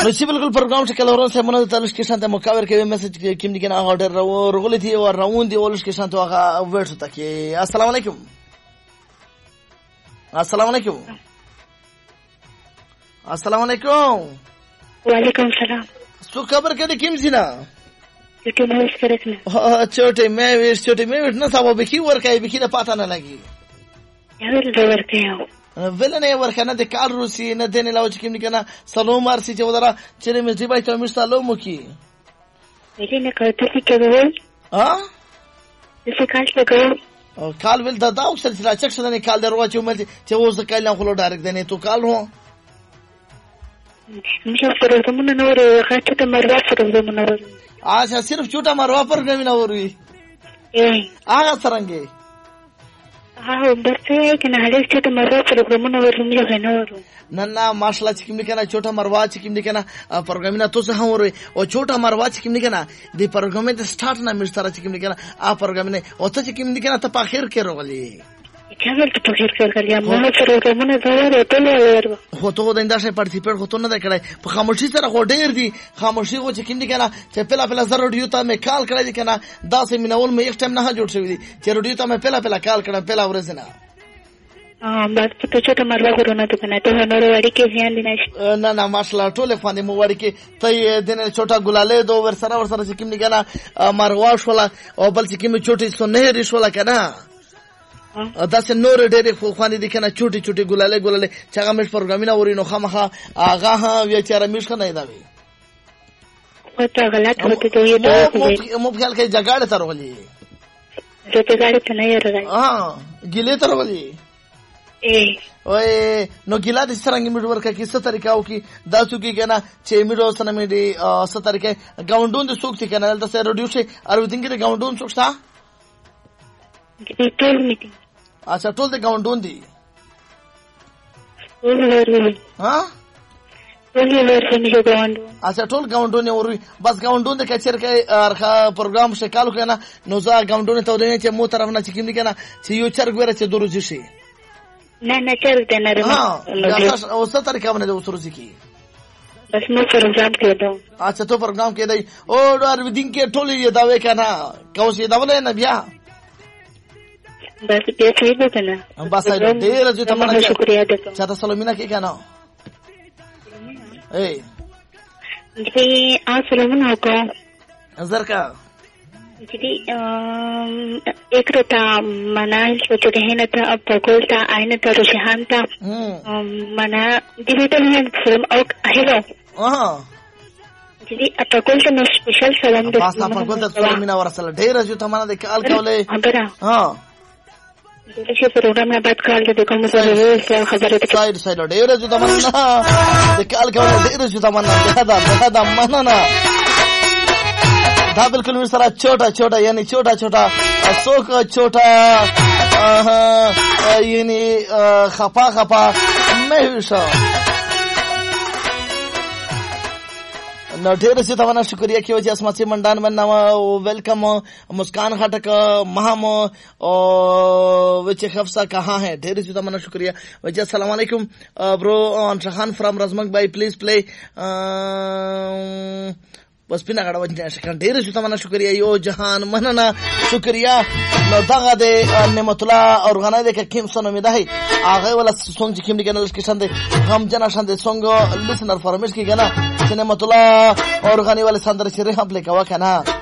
نو چې بالکل پروګرام چې کله ورسې مونږ ته لږ کې شانته مکاور کې میسج کې کیم دي کنه اورډر ورغلی دی او راوند دی ولش کې شانته هغه ورته تکي السلام علیکم السلام علیکم السلام علیکم وعلیکم السلام څو خبر کړي کیم زینا چټي مې وسکرت نه چټي مې نه صاحب به کی ورکای به کی نه پاتہ نه لګي یو ډول ورکایو ولنه ورکنه د کال روسی نه دنه لاو چې کیم کنه سلام ارسي چې ودره چې مې دی بای ته مې سلام وکي ولنه کوته چې کوي ها څه کال څه او کال ول دا او سره چې راچک شنه کال درو چې مې چې اوس کال نه خلو ډایرکټ دنه تو کال هو مشه پروګرامونه نور غاټه ته مروا پروګرامونه نور اچھا صرف چوټا مروا پروګرامونه وروي هغه څنګه برته کنه هله چې ته مروا پروګرامونه ورمې غنورو نه ماشاءالله چې کوم کنه چوټا مروا چې کوم کنه پروګرامونه تاسو هم وروي او چوټا مروا چې کوم کنه د پروګرام د سٹارټ نه مستره چې کوم کنه پروګرامونه او ته چې کوم کنه ته په اخر کې راغلي چاول ته په اخر کې راغلي ما پروګرامونه دا ورته خو ته د انداسه پارټیسیپیټ خو ته نه کړای په خاموشي سره خو ډیر دي خاموشي خو چې کوم کنه چې پلا زر رادیو ته مې کال کړی کنه دا سه مینول مې یک ټایم نه جوړ شوی دي چې رادیو ته مې پلا کال کړم پلا ورسنه بس ته چټه مروا غوونه ته کنه ته نور وړي کې ځان دی نشي نه ماشاءالله ټول خواندې مو وړي کې ته دنه چټه ګلاله دو ور سره چې کوم کنه مروا شولا او بل چې کوم چټي سونه رښولا کنه دا سه نور ډېر خو خواندې دي کنه چټي ګلاله چې هغه مش پروګرامینه ورینو خامخه هغه ها وی چاره مش کنه دا وی او ته غلط هوته ته مو خیال کې جګړه تر ولي ته جګړه ته نه راځي ګیله تر ولي اوه نو ګیلا د څنګه میډ ورکه کی څه طریقه او کی دا څو کی کنه چې میډو سره مې دی څه طریقه گاونډون د څوک څنګه نه د سره رډیو شي ارو دینګ د گاونډون څوک تا ټول میټینګ اچھا ټول د گاونډون دی ها اچھا ټول گاونډون وروي بس گاونډون د کچر کې ارخه پروګرام شکالو کنه نو زه گاونډون ته ودی چې مو طرف نه چې کیم کنه چې یو چرګ ور چې دروځي شي نه چرګ د نه ها او څه طریقه باندې وسروځي کی بس نو پروګرام کې دا اچھا تو پروګرام کې دی او ډار ودین کې ټول یې دا وې کنه کوم شي دا ولې نه بیا بس به څه دې کنه بس ډېر چې تمنا شکریا ده چاته سلامونه کې کنه اے دې اسلامونه کو زرکا دې اکرتا منال چې دهنه ته په کولتا عین ته روشهان ته منا دې ته نه فلم او هلو دې په کولتا نو سپیشل سلام دې پاسه په کولتا سلامونه ورسله ډېر چې تمنا دې کال کولې ها دغه پروګرام نه بعد کال د کوم څه خبره ته ساید ډېر چې تمنا د کال کولې ډېر چې تمنا دا مننه دا بالکل میرے سره چھوٹا یعنی چھوٹا سوک چھوٹا یعنی خپا مهوشا نو ډېر څه تمنا شکریا کیو چې اسماء منډان مننه ویلکم مسکان خټک مهم او وچ خفصا کہاں ہے ډېر څه تمنا شکریا وچ السلام علیکم برو انشخان فرام رزمنگ بھائی پلیز پلے بس پینا غړ وځي شکر ډېر څه تمنا شکریا یو جهان مننه شکریا نو دغه د نعمت الله اورغانه د کیم سن امید ہے هغه ولا سونګ چې کیم دی کنه لسکه شاند هم جنا شاند سونګ لیسنر فرمیش کی کنه نعمت الله اورغانی ولا سندر شری هم پلی کوا کنه